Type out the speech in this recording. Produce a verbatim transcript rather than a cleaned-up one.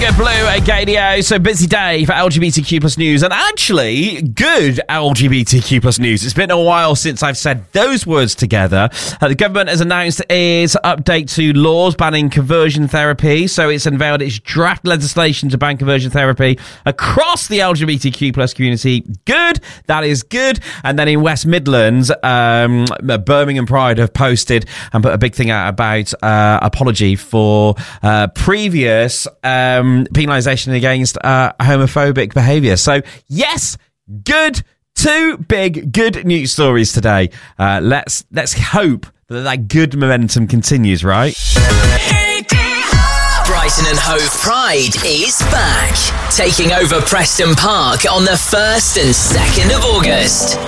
Sugar, Blue and Gadio. So busy day for L G B T Q plus news, and actually good L G B T Q plus news. It's been a while since I've said those words together. Uh, the government has announced its update to laws banning conversion therapy. So it's unveiled its draft legislation to ban conversion therapy across the L G B T Q plus community. Good. That is good. And then in West Midlands, um, Birmingham Pride have posted and put a big thing out about uh, apology for uh, previous um, penalisation against uh, homophobic behaviour. So, yes, good. Two big good news stories today. Uh, let's let's hope that that good momentum continues, right? Brighton and Hove Pride is back, taking over Preston Park on the first and second of August.